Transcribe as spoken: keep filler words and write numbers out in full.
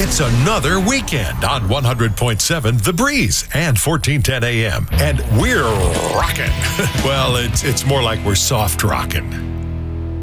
It's another weekend on one hundred point seven The Breeze and fourteen ten A M. And we're rocking. Well, it's it's more like we're soft rocking.